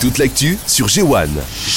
Toute l'actu sur G1.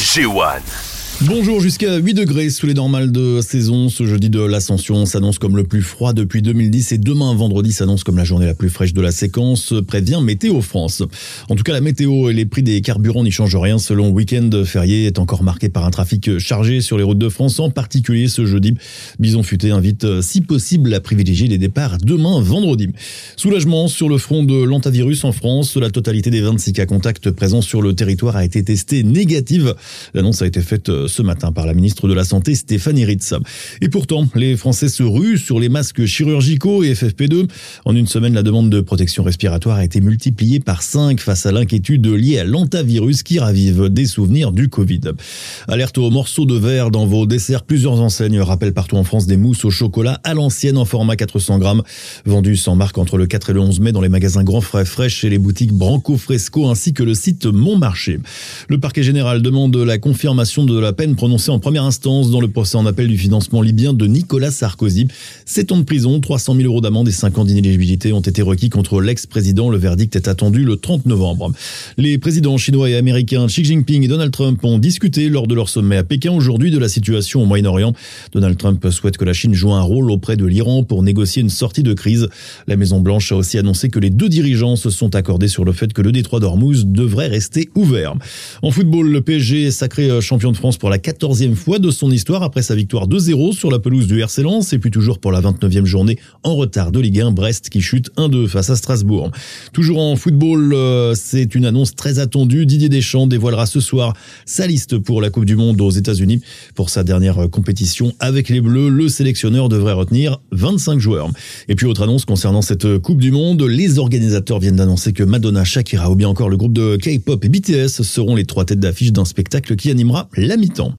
G1. Bonjour, jusqu'à 8 degrés sous les normales de saison. Ce jeudi de l'Ascension s'annonce comme le plus froid depuis 2010 et demain, vendredi, s'annonce comme la journée la plus fraîche de la séquence, prévient Météo France. En tout cas, la météo et les prix des carburants n'y changent rien. Ce long week-end férié est encore marqué par un trafic chargé sur les routes de France, en particulier ce jeudi. Bison Futé invite, si possible, à privilégier les départs demain, vendredi. Soulagement sur le front de l'hantavirus en France. La totalité des 26 cas contacts présents sur le territoire a été testée négative. L'annonce a été faite ce matin par la ministre de la Santé, Stéphanie Ritz. Et pourtant, les Français se ruent sur les masques chirurgicaux et FFP2. En une semaine, la demande de protection respiratoire a été multipliée par 5 face à l'inquiétude liée à l'hantavirus qui ravive des souvenirs du Covid. Alerte aux morceaux de verre dans vos desserts. Plusieurs enseignes rappellent partout en France des mousses au chocolat à l'ancienne en format 400 grammes. Vendues sans marque entre le 4 et le 11 mai dans les magasins Grand Frais Fraîche et les boutiques Branco Fresco ainsi que le site Mon Marché. Le parquet général demande la confirmation de la peine prononcée en première instance dans le procès en appel du financement libyen de Nicolas Sarkozy. 7 ans de prison, 300 000 euros d'amende et 5 ans d'inéligibilité ont été requis contre l'ex-président. Le verdict est attendu le 30 novembre. Les présidents chinois et américains Xi Jinping et Donald Trump ont discuté lors de leur sommet à Pékin aujourd'hui de la situation au Moyen-Orient. Donald Trump souhaite que la Chine joue un rôle auprès de l'Iran pour négocier une sortie de crise. La Maison-Blanche a aussi annoncé que les deux dirigeants se sont accordés sur le fait que le détroit d'Ormuz devrait rester ouvert. En football, le PSG est sacré champion de France pour la 14e fois de son histoire après sa victoire 2-0 sur la pelouse du RC Lens et puis toujours pour la 29e journée en retard de Ligue 1, Brest qui chute 1-2 face à Strasbourg. Toujours en football, c'est une annonce très attendue. Didier Deschamps dévoilera ce soir sa liste pour la Coupe du Monde aux États-Unis. Pour sa dernière compétition avec les Bleus, le sélectionneur devrait retenir 25 joueurs. Et puis autre annonce concernant cette Coupe du Monde, les organisateurs viennent d'annoncer que Madonna, Shakira ou bien encore le groupe de K-pop et BTS seront les 3 têtes d'affiche d'un spectacle qui animera la mi-temps.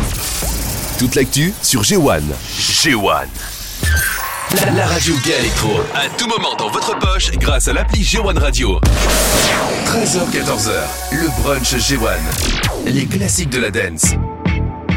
Toute l'actu sur G1. G1. La radio Gay Electro. À tout moment dans votre poche grâce à l'appli G1 Radio. 13h-14h. Le brunch G1. Les classiques de la dance.